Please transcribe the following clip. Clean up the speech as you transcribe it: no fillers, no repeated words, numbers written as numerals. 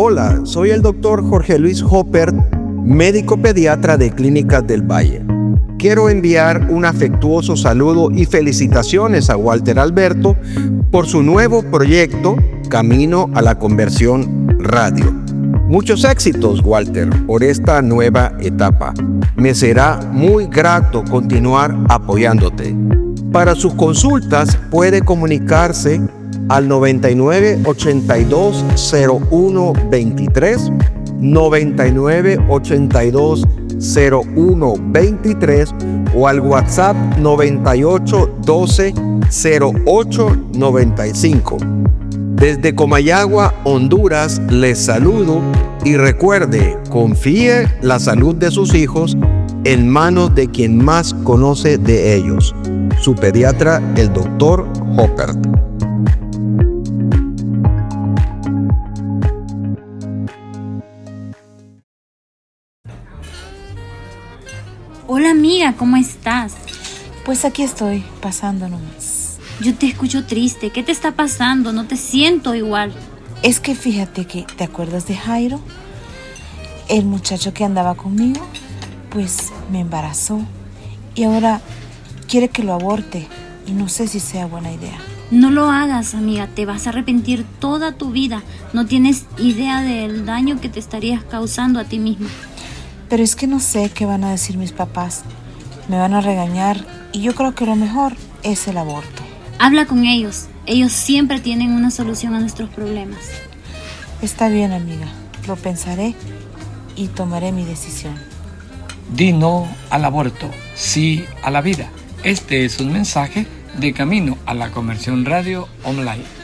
Hola, soy el doctor Jorge Luis Hopper, médico pediatra de Clínicas del Valle. Quiero enviar un afectuoso saludo y felicitaciones a Walter Alberto por su nuevo proyecto Camino a la Conversión Radio. Muchos éxitos, Walter, por esta nueva etapa. Me será muy grato continuar apoyándote. Para sus consultas puede comunicarse al 99 82 01 23, 99 82 01 23 o al WhatsApp 98 12 08 95. Desde Comayagua, Honduras, les saludo y recuerde, confíe la salud de sus hijos en manos de quien más conoce de ellos, su pediatra, el doctor Hopper. Hola amiga, ¿cómo estás? Pues aquí estoy, pasando nomás. Yo te escucho triste, ¿qué te está pasando? No te siento igual. Es que fíjate que, ¿te acuerdas de Jairo? El muchacho que andaba conmigo, pues me embarazó y ahora quiere que lo aborte y no sé si sea buena idea. No lo hagas, amiga, te vas a arrepentir toda tu vida. No tienes idea del daño que te estarías causando a ti misma. Pero es que no sé qué van a decir mis papás. Me van a regañar y yo creo que lo mejor es el aborto. Habla con ellos. Ellos siempre tienen una solución a nuestros problemas. Está bien, amiga. Lo pensaré y tomaré mi decisión. Di no al aborto, sí a la vida. Este es un mensaje de Camino a la Conversión Radio Online.